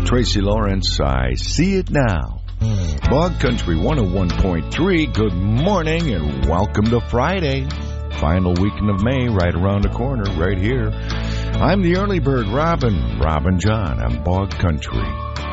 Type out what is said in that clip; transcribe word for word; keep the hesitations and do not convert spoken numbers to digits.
Tracy Lawrence, I see it now. Bog Country one oh one point three, good morning and welcome to Friday. Final weekend of May, right around the corner, right here. I'm the early bird, Robin, Robin John. I'm Bog Country.